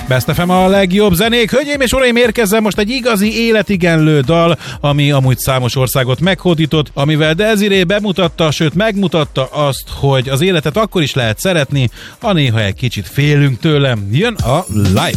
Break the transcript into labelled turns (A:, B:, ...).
A: Best FM a legjobb zenék. Hölgyeim és uraim, érkezzen most egy igazi életigenlő dal, ami amúgy számos országot meghódított, amivel Desiree bemutatta, sőt megmutatta azt, hogy az életet akkor is lehet szeretni, ha néha egy kicsit félünk tőlem. Jön a Life.